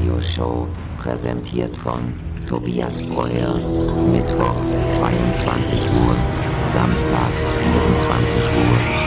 Radioshow, präsentiert von Tobias Breuer, mittwochs 22 Uhr, samstags 24 Uhr.